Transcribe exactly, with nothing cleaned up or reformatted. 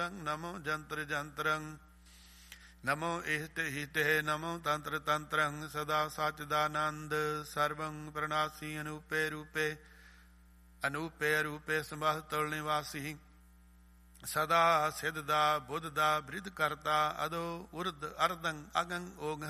ਨਮੋ ਜੰਤਰ ਜੰਤਰੰ ਨਮੋ ਇਸ਼ਟਿ ਹਿਤੇ ਨਮੋ ਤੰਤਰ ਤੰਤਰੰ ਸਦਾ ਸਚਦਾਨੰਦ ਸਰਵੰ ਪ੍ਰਣਾਸੀ ਅਨੂਪੇ ਰੂਪੇ ਅਨੂਪੇ ਅਰੂਪੇ ਸੰਭਾਲ ਤੁਲ ਨਿਵਾਸੀ ਸਦਾ ਸਿੱਧ ਦਾ ਬੁੱਧ ਦਾ ਬ੍ਰਿਧ ਕਰਤਾ ਅਦੋ ਉਰਦ ਅਰਦੰ ਅਗੰ ਓਗ